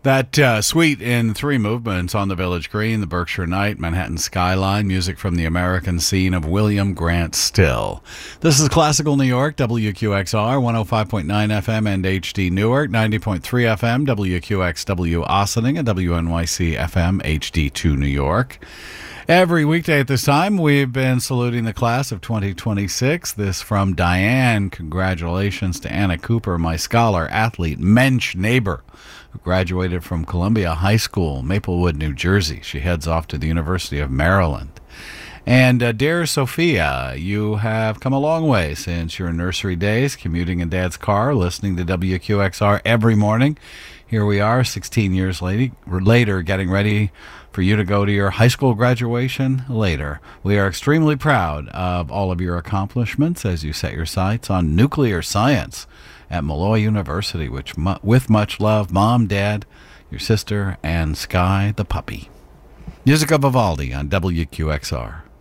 That suite in three movements on the Village Green, the Berkshire Night, Manhattan Skyline, music from the American scene of William Grant Still. This is Classical New York, WQXR, 105.9 FM and HD Newark, 90.3 FM, WQXW Ossining, and WNYC FM HD2 New York. Every weekday at this time, we've been saluting the class of 2026. This from Diane. Congratulations to Anna Cooper, my scholar, athlete, mensch neighbor, who graduated from Columbia High School, Maplewood, New Jersey. She heads off to the University of Maryland. And dear Sophia, you have come a long way since your nursery days, commuting in Dad's car, listening to WQXR every morning. Here we are, 16 years later, getting ready for you to go to your high school graduation later. We are extremely proud of all of your accomplishments as you set your sights on nuclear science at Malloy University, which, with much love, Mom, Dad, your sister, and Sky the puppy. Music of Vivaldi on WQXR.